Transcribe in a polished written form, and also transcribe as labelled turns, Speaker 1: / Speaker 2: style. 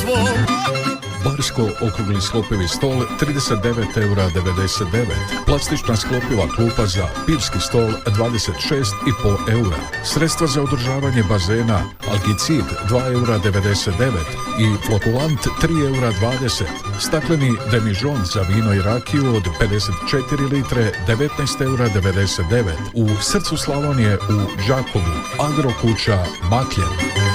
Speaker 1: svom.
Speaker 2: Barsko okrugli sklopivi stol 39,99 €. Plastična sklopiva klupa za pivski stol 26,5 € Sredstva za održavanje bazena Algicid 2,99 € i Flokulant 3,20 €. Stakleni demižon za vino i rakiju od 54 litre 19,99 € U srcu Slavonije u Đakovu Agrokuća Makljen.